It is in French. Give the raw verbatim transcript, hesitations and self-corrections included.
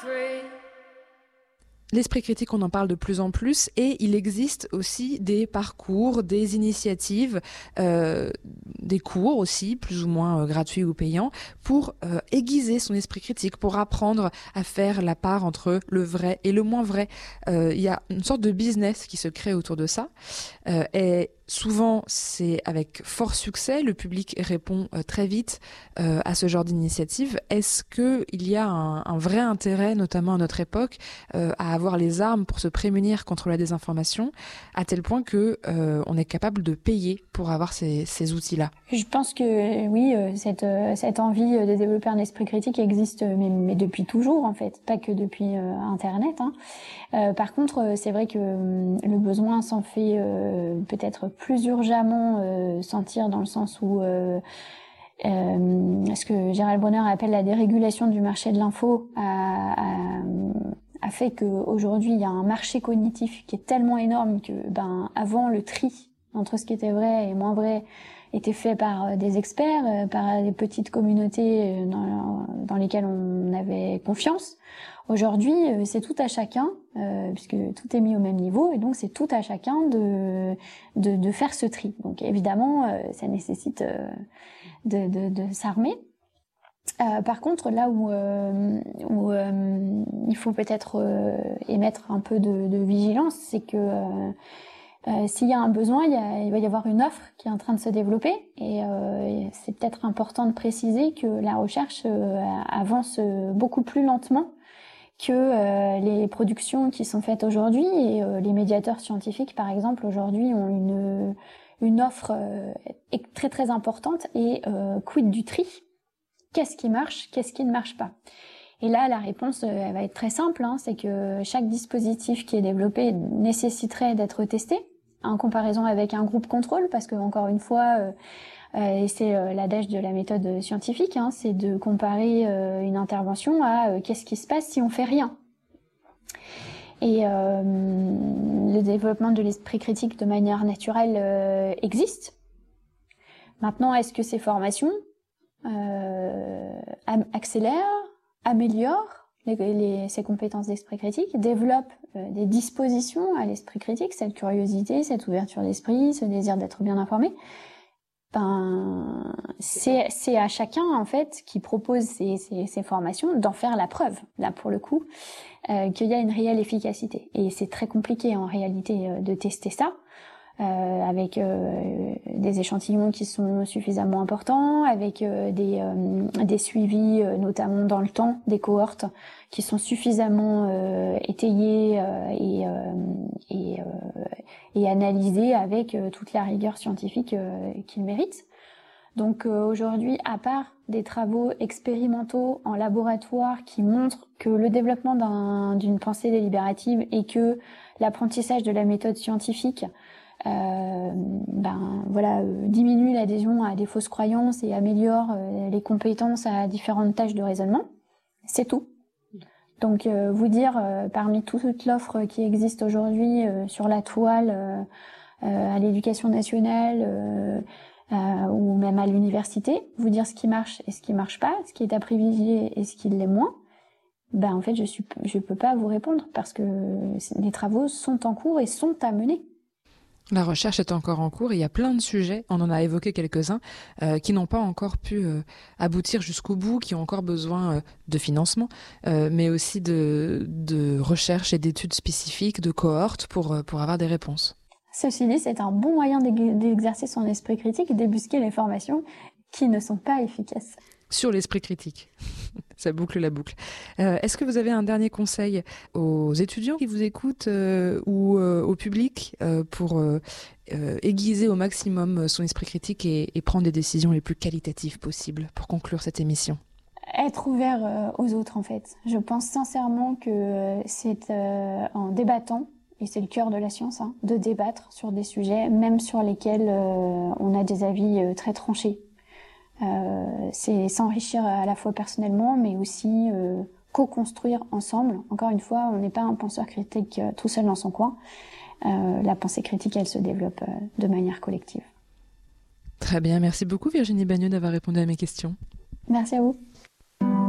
L'esprit critique, on en parle de plus en plus et il existe aussi des parcours, des initiatives, euh, des cours aussi, plus ou moins euh, gratuits ou payants, pour euh, aiguiser son esprit critique, pour apprendre à faire la part entre le vrai et le moins vrai. Euh, il y a une sorte de business qui se crée autour de ça euh, et souvent, c'est avec fort succès. Le public répond euh, très vite euh, à ce genre d'initiative. Est-ce qu'il y a un, un vrai intérêt, notamment à notre époque, euh, à avoir les armes pour se prémunir contre la désinformation, à tel point que euh, on est capable de payer pour avoir ces, ces outils-là? Je pense que oui, cette, cette envie de développer un esprit critique existe, mais, mais depuis toujours en fait, pas que depuis euh, Internet. Hein. Euh, par contre, c'est vrai que euh, le besoin s'en fait euh, peut-être plus urgemment euh, sentir dans le sens où euh, euh, ce que Gérald Bronner appelle la dérégulation du marché de l'info a, a, a fait qu'aujourd'hui il y a un marché cognitif qui est tellement énorme que ben avant le tri entre ce qui était vrai et moins vrai était fait par des experts, par des petites communautés dans, dans lesquelles on avait confiance. Aujourd'hui, c'est tout à chacun, euh, puisque tout est mis au même niveau, et donc c'est tout à chacun de de, de faire ce tri. Donc évidemment, euh, ça nécessite euh, de, de, de s'armer. Euh, par contre, là où, euh, où euh, il faut peut-être euh, émettre un peu de, de vigilance, c'est que euh, Euh, s'il y a un besoin, il, y a, il va y avoir une offre qui est en train de se développer et, euh, et c'est peut-être important de préciser que la recherche euh, avance beaucoup plus lentement que euh, les productions qui sont faites aujourd'hui et euh, les médiateurs scientifiques, par exemple, aujourd'hui ont une, une offre euh, très très importante et euh, quid du tri? Qu'est-ce qui marche? Qu'est-ce qui ne marche pas? Et là, la réponse, elle va être très simple, hein, c'est que chaque dispositif qui est développé nécessiterait d'être testé en comparaison avec un groupe contrôle, parce que encore une fois, euh, euh, et c'est euh, l'adage de la méthode scientifique, hein, c'est de comparer euh, une intervention à euh, qu'est-ce qui se passe si on fait rien. Et euh, le développement de l'esprit critique de manière naturelle euh, existe. Maintenant, est-ce que ces formations euh, accélèrent, améliorent les, les, ses compétences d'esprit critique, développe euh, des dispositions à l'esprit critique, cette curiosité, cette ouverture d'esprit, ce désir d'être bien informé? Ben, c'est, c'est à chacun en fait qui propose ces, ces, ces formations d'en faire la preuve, là pour le coup, euh, qu'il y a une réelle efficacité. Et c'est très compliqué en réalité euh, de tester ça. Euh, avec euh, des échantillons qui sont suffisamment importants, avec euh, des, euh, des suivis, euh, notamment dans le temps, des cohortes qui sont suffisamment euh, étayés euh, et, euh, et, euh, et analysés avec euh, toute la rigueur scientifique euh, qu'ils méritent. Donc euh, aujourd'hui, à part des travaux expérimentaux en laboratoire qui montrent que le développement d'un, d'une pensée délibérative et que l'apprentissage de la méthode scientifique Euh, ben voilà euh, diminue l'adhésion à des fausses croyances et améliore euh, les compétences à différentes tâches de raisonnement, c'est tout. Donc euh, vous dire euh, parmi toute l'offre qui existe aujourd'hui euh, sur la toile euh, euh, à l'éducation nationale euh, euh, ou même à l'université, vous dire ce qui marche et ce qui marche pas, ce qui est à privilégier et ce qui l'est moins, ben en fait je suis je peux pas vous répondre parce que les travaux sont en cours et sont à mener. La recherche est encore en cours et il y a plein de sujets, on en a évoqué quelques-uns, euh, qui n'ont pas encore pu euh, aboutir jusqu'au bout, qui ont encore besoin euh, de financement, euh, mais aussi de, de recherche et d'études spécifiques, de cohortes pour, euh, pour avoir des réponses. Ceci dit, c'est un bon moyen d'exercer son esprit critique et débusquer les formations qui ne sont pas efficaces. Sur l'esprit critique. Ça boucle la boucle. Euh, est-ce que vous avez un dernier conseil aux étudiants qui vous écoutent euh, ou euh, au public euh, pour euh, euh, aiguiser au maximum son esprit critique et, et prendre des décisions les plus qualitatives possibles pour conclure cette émission? Être ouvert euh, aux autres, en fait. Je pense sincèrement que c'est euh, en débattant, et c'est le cœur de la science, hein, de débattre sur des sujets, même sur lesquels euh, on a des avis euh, très tranchés. Euh, c'est s'enrichir à la fois personnellement, mais aussi euh, co-construire ensemble. Encore une fois, on n'est pas un penseur critique euh, tout seul dans son coin. Euh, la pensée critique, elle se développe euh, de manière collective. Très bien, merci beaucoup Virginie Bagneux d'avoir répondu à mes questions. Merci à vous.